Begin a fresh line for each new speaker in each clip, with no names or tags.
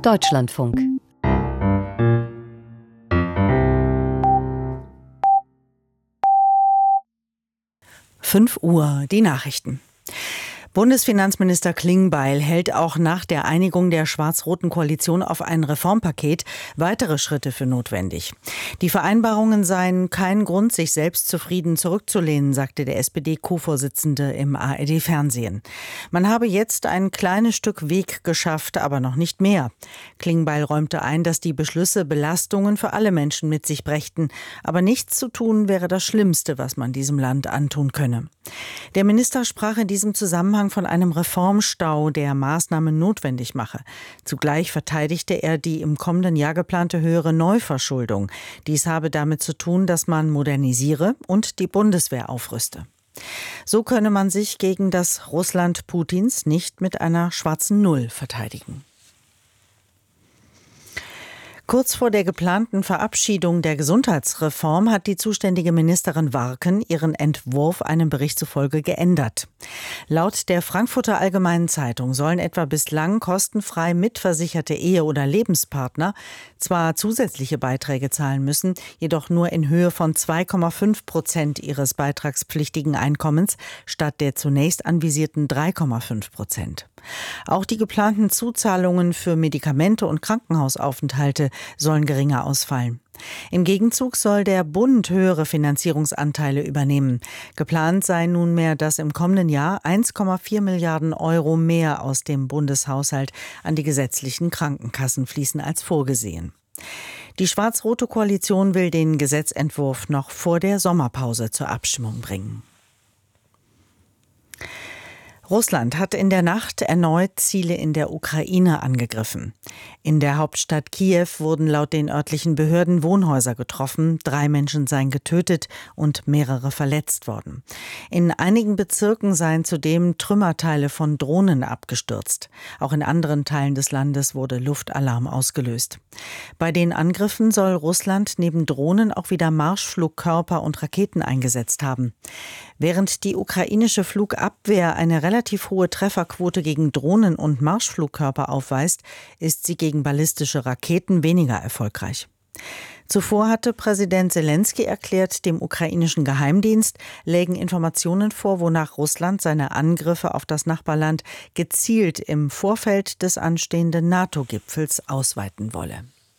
Deutschlandfunk.
Fünf Uhr, die Nachrichten. Bundesfinanzminister Klingbeil hält auch nach der Einigung der schwarz-roten Koalition auf ein Reformpaket weitere Schritte für notwendig. Die Vereinbarungen seien kein Grund, sich selbst zufrieden zurückzulehnen, sagte der SPD-Co-Vorsitzende im ARD-Fernsehen. Man habe jetzt ein kleines Stück Weg geschafft, aber noch nicht mehr. Klingbeil räumte ein, dass die Beschlüsse Belastungen für alle Menschen mit sich brächten. Aber nichts zu tun wäre das Schlimmste, was man diesem Land antun könne. Der Minister sprach in diesem Zusammenhang von einem Reformstau, der Maßnahmen notwendig mache. Zugleich verteidigte er die im kommenden Jahr geplante höhere Neuverschuldung. Dies habe damit zu tun, dass man modernisiere und die Bundeswehr aufrüste. So könne man sich gegen das Russland Putins nicht mit einer schwarzen Null verteidigen. Kurz vor der geplanten Verabschiedung der Gesundheitsreform hat die zuständige Ministerin Warken ihren Entwurf einem Bericht zufolge geändert. Laut der Frankfurter Allgemeinen Zeitung sollen etwa bislang kostenfrei mitversicherte Ehe- oder Lebenspartner zwar zusätzliche Beiträge zahlen müssen, jedoch nur in Höhe von 2,5% ihres beitragspflichtigen Einkommens statt der zunächst anvisierten 3,5%. Auch die geplanten Zuzahlungen für Medikamente und Krankenhausaufenthalte sollen geringer ausfallen. Im Gegenzug soll der Bund höhere Finanzierungsanteile übernehmen. Geplant sei nunmehr, dass im kommenden Jahr 1,4 Milliarden Euro mehr aus dem Bundeshaushalt an die gesetzlichen Krankenkassen fließen als vorgesehen. Die schwarz-rote Koalition will den Gesetzentwurf noch vor der Sommerpause zur Abstimmung bringen. Russland hat in der Nacht erneut Ziele in der Ukraine angegriffen. In der Hauptstadt Kiew wurden laut den örtlichen Behörden Wohnhäuser getroffen, 3 Menschen seien getötet und mehrere verletzt worden. In einigen Bezirken seien zudem Trümmerteile von Drohnen abgestürzt. Auch in anderen Teilen des Landes wurde Luftalarm ausgelöst. Bei den Angriffen soll Russland neben Drohnen auch wieder Marschflugkörper und Raketen eingesetzt haben. Während die ukrainische Flugabwehr eine relativ hohe Trefferquote gegen Drohnen und Marschflugkörper aufweist, ist sie gegen ballistische Raketen weniger erfolgreich. Zuvor hatte Präsident Selenskyj erklärt, dem ukrainischen Geheimdienst lägen Informationen vor, wonach Russland seine Angriffe auf das Nachbarland gezielt im Vorfeld des anstehenden NATO-Gipfels ausweiten wolle.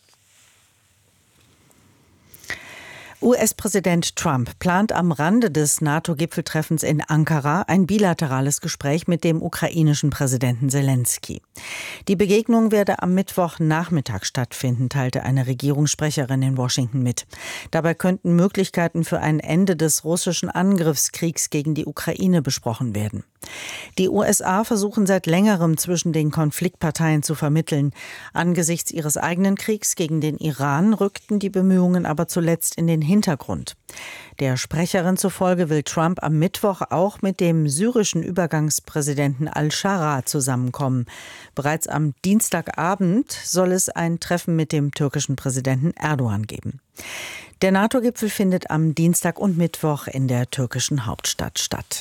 US-Präsident Trump plant am Rande des NATO-Gipfeltreffens in Ankara ein bilaterales Gespräch mit dem ukrainischen Präsidenten Selenskyj. Die Begegnung werde am Mittwochnachmittag stattfinden, teilte eine Regierungssprecherin in Washington mit. Dabei könnten Möglichkeiten für ein Ende des russischen Angriffskriegs gegen die Ukraine besprochen werden. Die USA versuchen seit längerem zwischen den Konfliktparteien zu vermitteln. Angesichts ihres eigenen Kriegs gegen den Iran rückten die Bemühungen aber zuletzt in den Hintergrund. Der Sprecherin zufolge will Trump am Mittwoch auch mit dem syrischen Übergangspräsidenten al-Shara zusammenkommen. Bereits am Dienstagabend soll es ein Treffen mit dem türkischen Präsidenten Erdogan geben. Der NATO-Gipfel findet am Dienstag und Mittwoch in der türkischen Hauptstadt statt.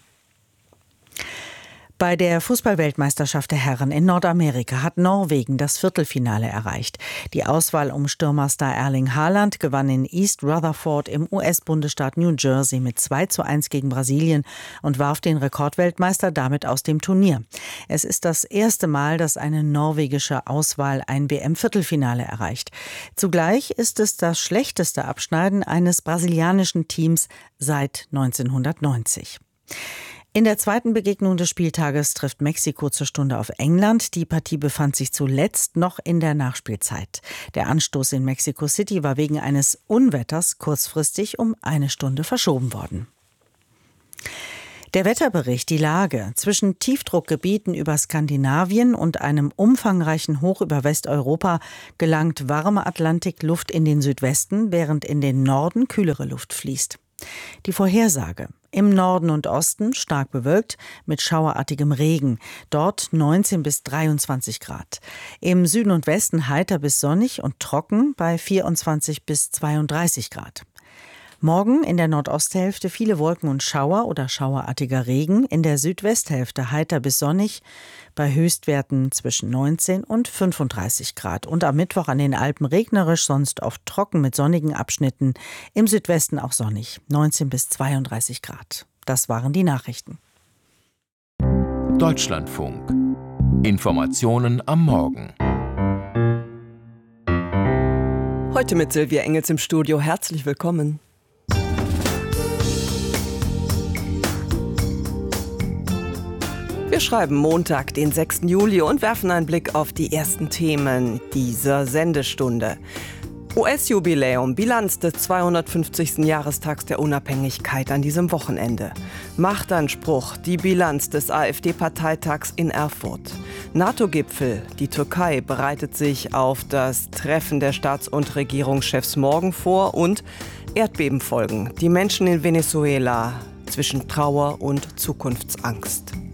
Bei der Fußball-Weltmeisterschaft der Herren in Nordamerika hat Norwegen das Viertelfinale erreicht. Die Auswahl um Stürmerstar Erling Haaland gewann in East Rutherford im US-Bundesstaat New Jersey mit 2:1 gegen Brasilien und warf den Rekordweltmeister damit aus dem Turnier. Es ist das erste Mal, dass eine norwegische Auswahl ein WM-Viertelfinale erreicht. Zugleich ist es das schlechteste Abschneiden eines brasilianischen Teams seit 1990. In der zweiten Begegnung des Spieltages trifft Mexiko zur Stunde auf England. Die Partie befand sich zuletzt noch in der Nachspielzeit. Der Anstoß in Mexico City war wegen eines Unwetters kurzfristig um 1 Stunde verschoben worden. Der Wetterbericht, die Lage zwischen Tiefdruckgebieten über Skandinavien und einem umfangreichen Hoch über Westeuropa gelangt warme Atlantikluft in den Südwesten, während in den Norden kühlere Luft fließt. Die Vorhersage: im Norden und Osten stark bewölkt mit schauerartigem Regen, dort 19 bis 23 Grad. Im Süden und Westen heiter bis sonnig und trocken bei 24 bis 32 Grad. Morgen in der Nordosthälfte viele Wolken und Schauer oder schauerartiger Regen, in der Südwesthälfte heiter bis sonnig, bei Höchstwerten zwischen 19 und 35 Grad. Und am Mittwoch an den Alpen regnerisch, sonst oft trocken mit sonnigen Abschnitten, im Südwesten auch sonnig, 19 bis 32 Grad. Das waren die Nachrichten.
Deutschlandfunk. Informationen am Morgen.
Heute mit Silvia Engels im Studio. Herzlich willkommen. Wir schreiben Montag, den 6. Juli und werfen einen Blick auf die ersten Themen dieser Sendestunde. US-Jubiläum, Bilanz des 250. Jahrestags der Unabhängigkeit an diesem Wochenende. Machtanspruch, die Bilanz des AfD-Parteitags in Erfurt. NATO-Gipfel, die Türkei bereitet sich auf das Treffen der Staats- und Regierungschefs morgen vor und Erdbebenfolgen, die Menschen in Venezuela zwischen Trauer und Zukunftsangst.